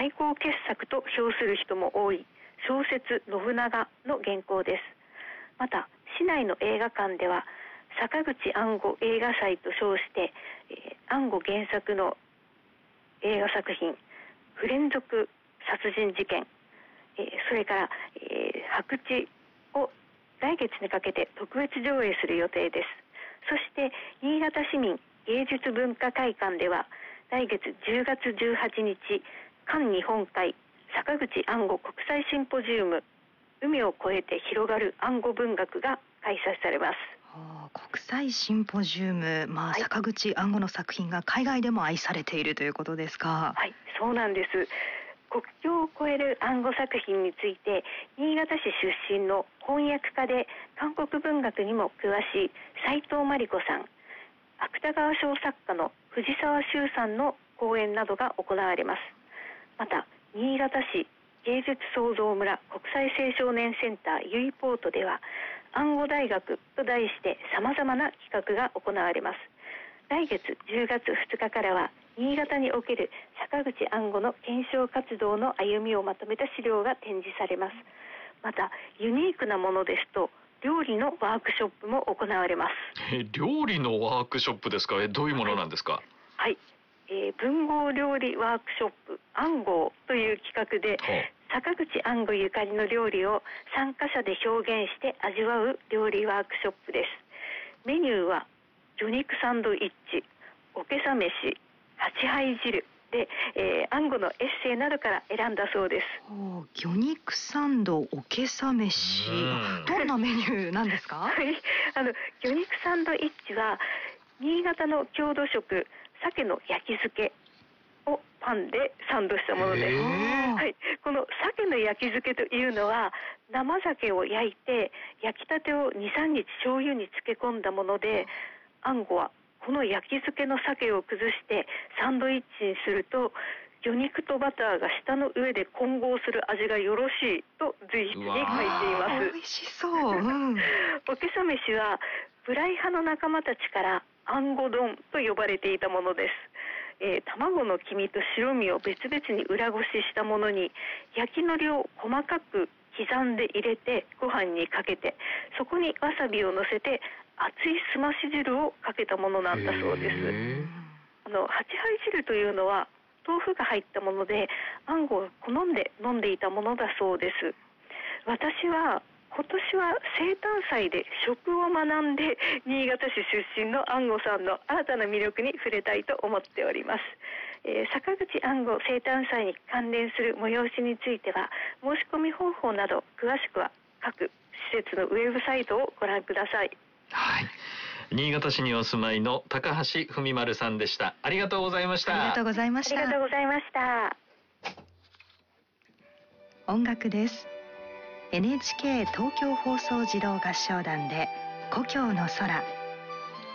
最高傑作と評する人も多い小説信長の原稿です。また市内の映画館では坂口安吾映画祭と称して、安吾原作の映画作品不連続殺人事件、それから、白痴を来月にかけて特別上映する予定です。そして新潟市民芸術文化会館では来月10月18日環日本海坂口安吾国際シンポジウム海を越えて広がる安吾文学が開催されます。 国際シンポジウム、はい、坂口安吾の作品が海外でも愛されているということですか。 はい、そうなんです。国境を越える安吾作品について新潟市出身の翻訳家で韓国文学にも詳しい斉藤真理子さん、芥川賞作家の藤沢修さんの講演などが行われます。また新潟市芸術創造村国際青少年センターゆいポートでは安吾大学と題して様々な企画が行われます。来月10月2日からは新潟における坂口安吾の検証活動の歩みをまとめた資料が展示されます。またユニークなものですと料理のワークショップも行われます。 料理のワークショップですか。どういうものなんですか。 はい、文豪料理ワークショップ安吾という企画で、坂口安吾ゆかりの料理を参加者で表現して味わう料理ワークショップです。メニューは魚肉サンドイッチ、おけさ飯、八杯汁で、安吾のエッセイなどから選んだそうです。 魚肉サンド、おけさ飯、どんなメニューなんですか。 はい、魚肉サンドイッチは新潟の郷土食鮭の焼き漬けをパンでサンドしたものです。はい、この鮭の焼き漬けというのは生鮭を焼いて焼きたてを 2,3 日醤油に漬け込んだもので、安吾はこの焼き漬けの鮭を崩してサンドイッチにすると魚肉とバターが舌の上で混合する味がよろしいと随筆に書いています。 美味しそう、 おけさ飯はブライ派の仲間たちから安吾丼と呼ばれていたものです。卵の黄身と白身を別々に裏ごししたものに焼き海苔を細かく刻んで入れてご飯にかけてそこにわさびを乗せて熱いすまし汁をかけたものなんだそうです。八杯汁というのは豆腐が入ったもので安吾が好んで飲んでいたものだそうです。私は今年は生誕祭で食を学んで新潟市出身の安吾さんの新たな魅力に触れたいと思っております。坂口安吾生誕祭に関連する催しについては申し込み方法など詳しくは各施設のウェブサイトをご覧ください。 はい、新潟市にお住まいの高橋文丸さんでした。ありがとうございました。 ありがとうございました。 ありがとうございました。 音楽です。NHK 東京放送児童合唱団で故郷の空。